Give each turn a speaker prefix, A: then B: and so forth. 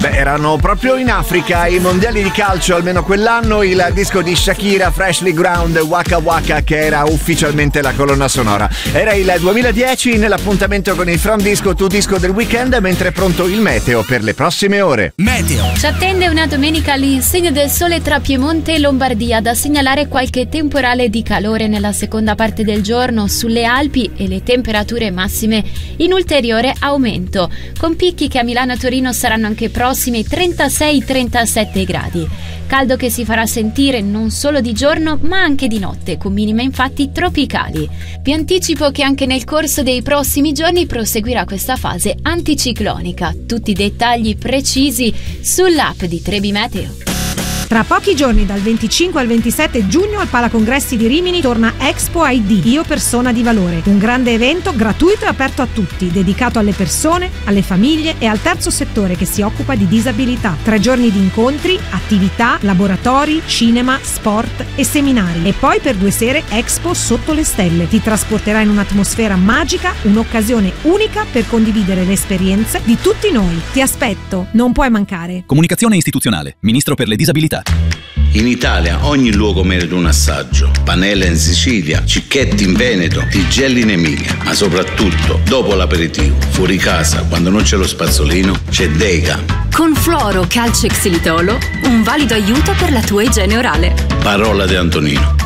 A: Erano proprio in Africa i mondiali di calcio, almeno quell'anno, il disco di Shakira, Freshly Ground, Waka Waka, che era ufficialmente la colonna sonora. Era il 2010, nell'appuntamento con il From Disco to Disco del weekend, mentre è pronto il meteo per le prossime ore.
B: Meteo.
C: Ci attende una domenica all'insegna del sole tra Piemonte e Lombardia, da segnalare qualche temporale di calore nella seconda parte del giorno sulle Alpi e le temperature massime in ulteriore aumento, con picchi che a Milano e Torino saranno anche prossimi ai 36-37 gradi. Caldo che si farà sentire non solo di giorno ma anche di notte, con minime infatti tropicali. Vi anticipo che anche nel corso dei prossimi giorni proseguirà questa fase anticiclonica. Tutti i dettagli precisi sull'app di Trebi Meteo.
D: Tra pochi giorni, dal 25 al 27 giugno, al Palacongressi di Rimini torna Expo ID, Io Persona di Valore, un grande evento gratuito e aperto a tutti, dedicato alle persone, alle famiglie e al terzo settore che si occupa di disabilità. 3 giorni di incontri, attività, laboratori, cinema, sport e seminari. E poi per 2 sere Expo Sotto le Stelle. Ti trasporterà in un'atmosfera magica, un'occasione unica per condividere le esperienze di tutti noi. Ti aspetto, non puoi mancare.
B: Comunicazione istituzionale, Ministro per le disabilità.
E: In Italia ogni luogo merita un assaggio. Panella in Sicilia, Cicchetti in Veneto, Tigelli in Emilia. Ma soprattutto, dopo l'aperitivo, fuori casa, quando non c'è lo spazzolino, c'è Dega.
F: Con Fluoro, Calcio e Xilitolo, un valido aiuto per la tua igiene orale.
E: Parola di Antonino.